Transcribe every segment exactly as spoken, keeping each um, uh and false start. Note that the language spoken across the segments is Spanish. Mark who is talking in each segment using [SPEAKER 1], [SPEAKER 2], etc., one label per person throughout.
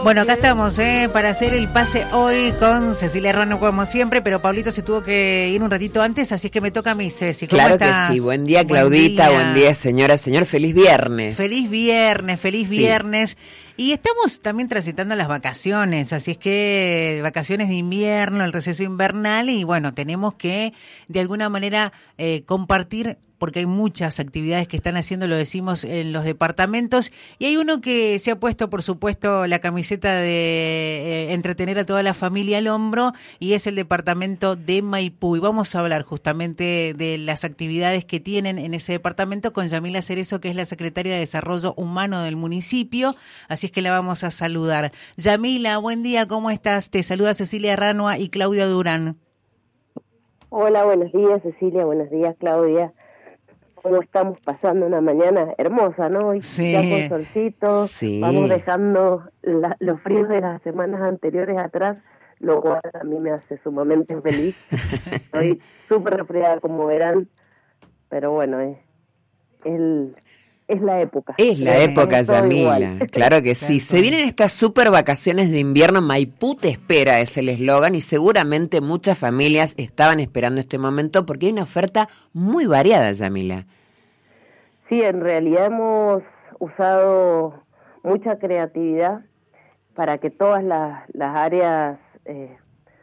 [SPEAKER 1] Bueno, acá estamos eh, para hacer el pase hoy con Cecilia Rano como siempre, pero Pablito se tuvo que ir un ratito antes, así es que me toca a mí, Ceci. ¿Cómo
[SPEAKER 2] claro
[SPEAKER 1] estás?
[SPEAKER 2] que sí. Buen día, Claudita. Buen día, buen día señora, señor. Feliz viernes.
[SPEAKER 1] Feliz viernes, feliz sí. viernes. Y estamos también transitando las vacaciones, así es que vacaciones de invierno, el receso invernal, y bueno, tenemos que de alguna manera eh, compartir, porque hay muchas actividades que están haciendo, lo decimos, en los departamentos, y hay uno que se ha puesto, por supuesto, la camiseta de eh, entretener a toda la familia al hombro, y es el departamento de Maipú, y vamos a hablar justamente de las actividades que tienen en ese departamento con Yamila Cerezo, que es la secretaria de Desarrollo Humano del municipio, así es que la vamos a saludar. Yamila, buen día, ¿cómo estás? Te saluda Cecilia Ranua y Claudia Durán.
[SPEAKER 3] Hola, buenos días Cecilia, buenos días Claudia. ¿Cómo estamos pasando una mañana hermosa, no? Hoy
[SPEAKER 1] sí.
[SPEAKER 3] ya con solcito,
[SPEAKER 2] sí.
[SPEAKER 3] vamos dejando la, los fríos de las semanas anteriores atrás, lo cual a mí me hace sumamente feliz. Estoy súper resfriada, como verán, pero bueno, es el... Es la época.
[SPEAKER 2] Es la
[SPEAKER 1] sí.
[SPEAKER 2] época, Yamila. Claro que sí. Se vienen estas super vacaciones de invierno. Maipú te espera, es el eslogan, y seguramente muchas familias estaban esperando este momento porque hay una oferta muy variada, Yamila.
[SPEAKER 3] Sí, en realidad hemos usado mucha creatividad para que todas las, las áreas, eh,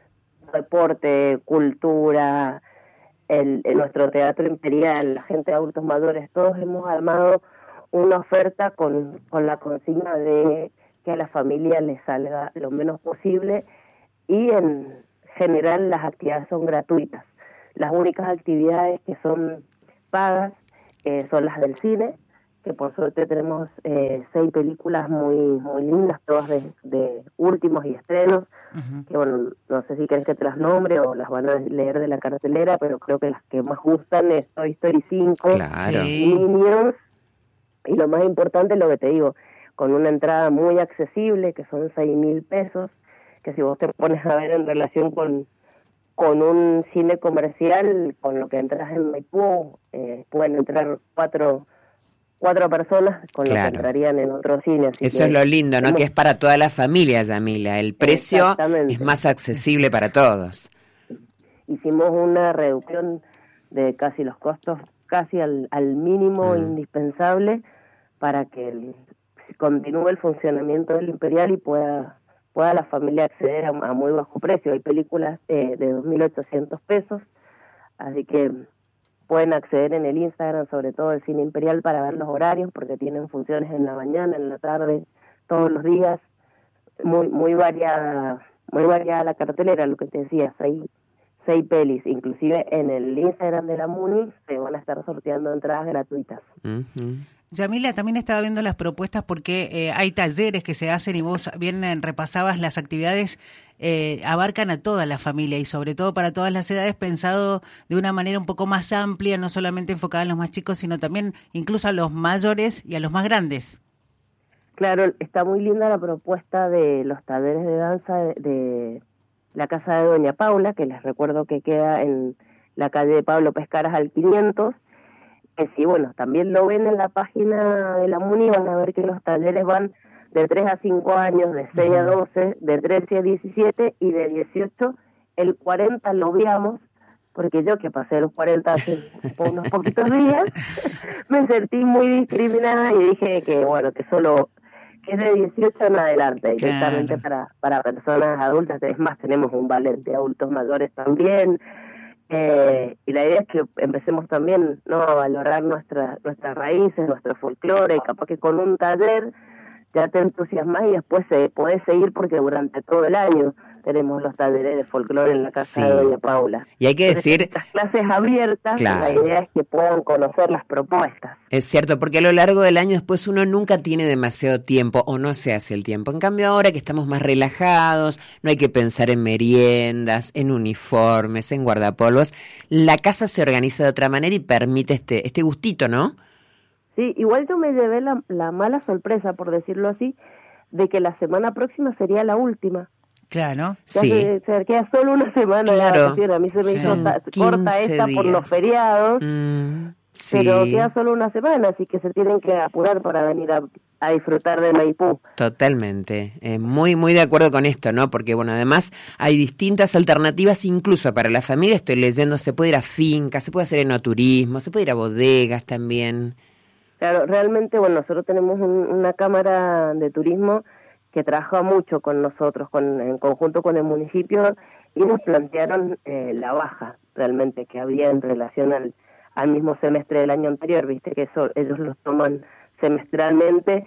[SPEAKER 3] deporte, cultura, el, el nuestro teatro imperial, la gente de adultos mayores, todos hemos armado una oferta con, con la consigna de que a la familia le salga lo menos posible, y en general las actividades son gratuitas. Las únicas actividades que son pagas eh, son las del cine, que por suerte tenemos eh, seis películas muy muy lindas, todas de, de últimos y estrenos, uh-huh. que bueno, no sé si querés que te las nombre o las van a leer de la cartelera, pero creo que las que más gustan es Toy Story cinco,
[SPEAKER 2] claro.
[SPEAKER 3] Minions, y lo más importante, lo que te digo, con una entrada muy accesible, que son seis mil pesos, que si vos te pones a ver en relación con con un cine comercial, con lo que entras en Maipú, eh, pueden entrar cuatro cuatro personas con claro. lo que entrarían en otro cine. Así
[SPEAKER 2] Eso
[SPEAKER 3] que
[SPEAKER 2] es lo lindo, ¿no? Hemos... Que es para toda la familia, Yamila. El precio es más accesible para todos.
[SPEAKER 3] Hicimos una reducción de casi los costos, casi al, al mínimo mm. indispensable para que el, continúe el funcionamiento del Imperial y pueda pueda la familia acceder a, a muy bajo precio. Hay películas eh, de dos mil ochocientos pesos, así que pueden acceder en el Instagram, sobre todo el Cine Imperial, para ver los horarios, porque tienen funciones en la mañana, en la tarde, todos los días. Muy muy variada, muy variada la cartelera, lo que te decía, seis, seis pelis. Inclusive en el Instagram de la MUNI se van a estar sorteando entradas gratuitas.
[SPEAKER 2] Uh-huh.
[SPEAKER 1] Yamila, también estaba viendo las propuestas porque eh, hay talleres que se hacen y vos bien eh, repasabas las actividades, eh, abarcan a toda la familia y sobre todo para todas las edades, pensado de una manera un poco más amplia, no solamente enfocada en los más chicos, sino también incluso a los mayores y a los más grandes.
[SPEAKER 3] Claro, está muy linda la propuesta de los talleres de danza de, de la casa de Doña Paula, que les recuerdo que queda en la calle de Pablo Pescaras al quinientos. Que sí, bueno, también lo ven en la página de la MUNI, van a ver que los talleres van de tres a cinco años, de seis a doce, de trece a diecisiete y de dieciocho, el cuarenta lo veamos, porque yo que pasé los cuarenta hace unos poquitos días, me sentí muy discriminada y dije que bueno, que solo que es de dieciocho en adelante, directamente claro. para, para personas adultas. Es más, tenemos un ballet de adultos mayores también. Eh, y la idea es que empecemos también, ¿no?, a valorar nuestra, nuestras raíces, nuestro folclore, y capaz que con un taller ya te entusiasmas y después se podés seguir, porque durante todo el año tenemos los talleres de folclore en la casa sí. de Doña Paula.
[SPEAKER 2] Y hay que
[SPEAKER 3] Entonces,
[SPEAKER 2] decir...
[SPEAKER 3] estas clases abiertas, claro. la idea es que puedan conocer las propuestas.
[SPEAKER 2] Es cierto, porque a lo largo del año después uno nunca tiene demasiado tiempo o no se hace el tiempo. En cambio ahora que estamos más relajados, no hay que pensar en meriendas, en uniformes, en guardapolvos, la casa se organiza de otra manera y permite este, este gustito, ¿no?
[SPEAKER 3] Sí, igual yo me llevé la, la mala sorpresa, por decirlo así, de que la semana próxima sería la última.
[SPEAKER 1] Claro,
[SPEAKER 3] ya
[SPEAKER 2] sí.
[SPEAKER 3] Se, se queda solo una semana
[SPEAKER 2] claro.
[SPEAKER 3] de vacación. A mí se me
[SPEAKER 2] sí.
[SPEAKER 3] hizo ta, corta esta días. Por los feriados,
[SPEAKER 2] mm, sí.
[SPEAKER 3] pero queda solo una semana, así que se tienen que apurar para venir a, a disfrutar de Maipú.
[SPEAKER 2] Totalmente, eh, muy muy de acuerdo con esto, ¿no? Porque bueno, además hay distintas alternativas incluso para la familia. Estoy leyendo, se puede ir a fincas, se puede hacer enoturismo, se puede ir a bodegas también.
[SPEAKER 3] Claro, realmente, bueno, nosotros tenemos un, una cámara de turismo que trabaja mucho con nosotros, con, en conjunto con el municipio, y nos plantearon eh, la baja realmente que había en relación al, al mismo semestre del año anterior, viste que eso ellos los toman semestralmente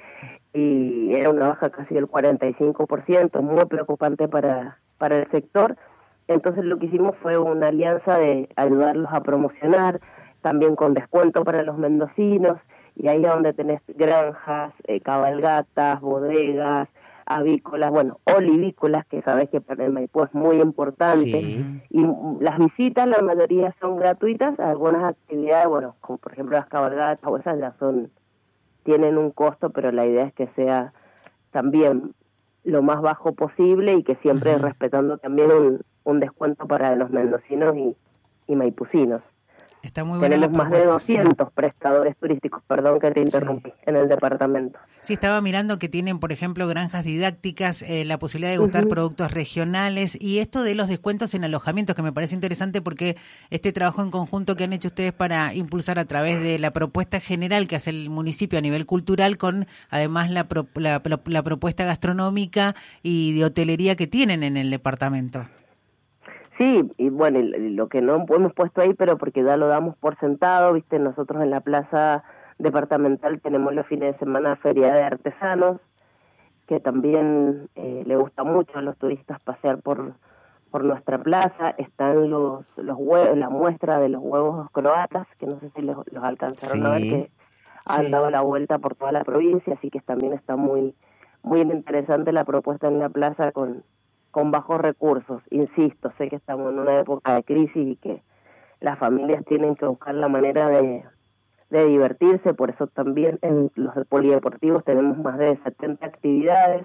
[SPEAKER 3] y era una baja casi del cuarenta y cinco por ciento, muy preocupante para, para el sector. Entonces lo que hicimos fue una alianza de ayudarlos a promocionar, también con descuento para los mendocinos, y ahí es donde tenés granjas, eh, cabalgatas, bodegas, avícolas, bueno, olivícolas, que sabés que para el Maipú es muy importante,
[SPEAKER 2] sí.
[SPEAKER 3] Y las visitas, la mayoría son gratuitas, algunas actividades, bueno, como por ejemplo las cabalgatas, o esas ya son, tienen un costo, pero la idea es que sea también lo más bajo posible y que siempre uh-huh. respetando también un, un descuento para los mendocinos y, y maipucinos.
[SPEAKER 1] Está muy buena
[SPEAKER 3] Tenemos
[SPEAKER 1] la
[SPEAKER 3] más de doscientos
[SPEAKER 1] sí.
[SPEAKER 3] prestadores turísticos, perdón que te interrumpí, sí. en el departamento.
[SPEAKER 1] Sí, estaba mirando que tienen, por ejemplo, granjas didácticas, eh, la posibilidad de gustar uh-huh. productos regionales, y esto de los descuentos en alojamientos, que me parece interesante porque este trabajo en conjunto que han hecho ustedes para impulsar a través de la propuesta general que hace el municipio a nivel cultural, con además la, pro, la, la, la propuesta gastronómica y de hotelería que tienen en el departamento.
[SPEAKER 3] Sí, y bueno, lo que no hemos puesto ahí, pero porque ya lo damos por sentado, viste, nosotros en la plaza departamental tenemos los fines de semana feria de artesanos, que también eh, le gusta mucho a los turistas pasear por por nuestra plaza. Están los los huevos, la muestra de los huevos croatas, que no sé si los, los alcanzaron sí, a ver, que han sí. dado la vuelta por toda la provincia, así que también está muy muy interesante la propuesta en la plaza con con bajos recursos. Insisto, sé que estamos en una época de crisis y que las familias tienen que buscar la manera de, de divertirse, por eso también en los polideportivos tenemos más de setenta actividades,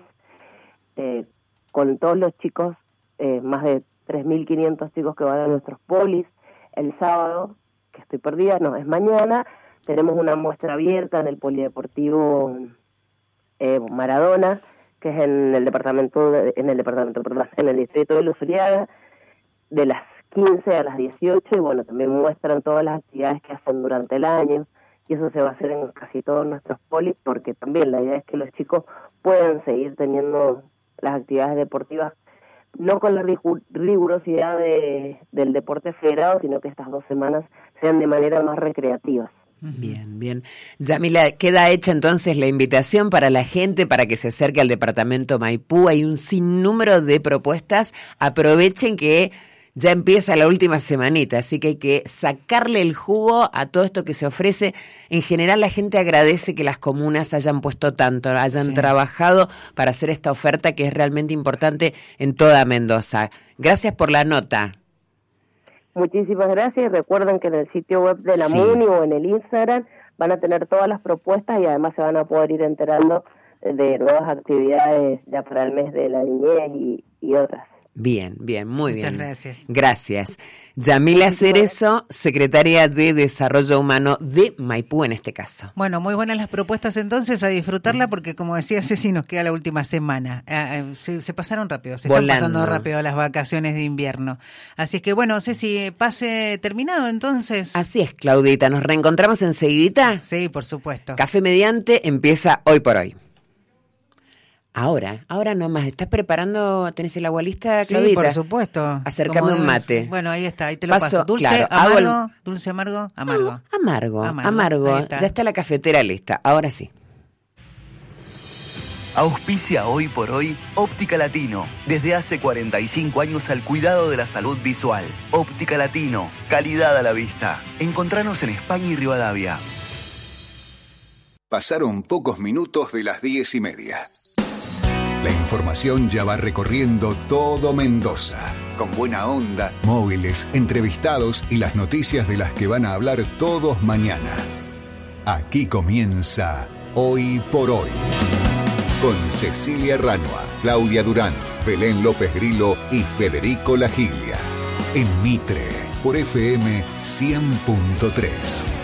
[SPEAKER 3] eh, con todos los chicos, eh, más de tres mil quinientos chicos que van a nuestros polis. El sábado, que estoy perdida, no, es mañana, tenemos una muestra abierta en el polideportivo eh, Maradona, que es en el departamento, de, en el departamento, perdón, en el distrito de Luzuriaga, de las quince a las dieciocho, y bueno, también muestran todas las actividades que hacen durante el año, y eso se va a hacer en casi todos nuestros polis, porque también la idea es que los chicos puedan seguir teniendo las actividades deportivas, no con la rigurosidad de, del deporte federado, sino que estas dos semanas sean de manera más recreativas.
[SPEAKER 2] Bien, bien. Yamila, queda hecha entonces la invitación para la gente para que se acerque al departamento Maipú. Hay un sinnúmero de propuestas. Aprovechen que ya empieza la última semanita, así que hay que sacarle el jugo a todo esto que se ofrece. En general la gente agradece que las comunas hayan puesto tanto, hayan sí. trabajado para hacer esta oferta que es realmente importante en toda Mendoza. Gracias por la nota.
[SPEAKER 3] Muchísimas gracias, y recuerden que en el sitio web de la sí. MUNI o en el Instagram van a tener todas las propuestas y además se van a poder ir enterando de nuevas actividades ya para el mes de la niñez y, y otras.
[SPEAKER 2] Bien, bien, muy
[SPEAKER 1] Muchas
[SPEAKER 2] bien.
[SPEAKER 1] gracias.
[SPEAKER 2] Gracias. Yamila Cerezo, secretaria de Desarrollo Humano de Maipú en este caso.
[SPEAKER 1] Bueno, muy buenas las propuestas entonces, a disfrutarla porque como decía Ceci, nos queda la última semana. Eh, se, se pasaron rápido, se Volando. están pasando rápido las vacaciones de invierno. Así es que bueno, Ceci, pase terminado entonces.
[SPEAKER 2] Así es, Claudita, ¿nos reencontramos enseguidita?
[SPEAKER 1] Sí, por supuesto.
[SPEAKER 2] Café Mediante empieza hoy por hoy. Ahora, ahora nomás, ¿estás preparando, tenés el agua lista, Claudita?
[SPEAKER 1] Sí, por supuesto.
[SPEAKER 2] Acércame un mate.
[SPEAKER 1] Bueno, ahí está, ahí te lo paso. paso. Dulce,
[SPEAKER 2] claro,
[SPEAKER 1] amargo,
[SPEAKER 2] el...
[SPEAKER 1] dulce, amargo, amargo.
[SPEAKER 2] No, amargo, amargo,
[SPEAKER 1] amargo.
[SPEAKER 2] Está. Ya está la cafetera lista, ahora sí.
[SPEAKER 4] Auspicia hoy por hoy Óptica Latino. Desde hace cuarenta y cinco años al cuidado de la salud visual. Óptica Latino, calidad a la vista. Encontranos en España y Rivadavia.
[SPEAKER 5] Pasaron pocos minutos de las diez y media. La información ya va recorriendo todo Mendoza, con buena onda, móviles, entrevistados y las noticias de las que van a hablar todos mañana. Aquí comienza Hoy por Hoy, con Cecilia Ranua, Claudia Durán, Belén López Grillo y Federico Lagiglia. En Mitre, por F M cien punto tres.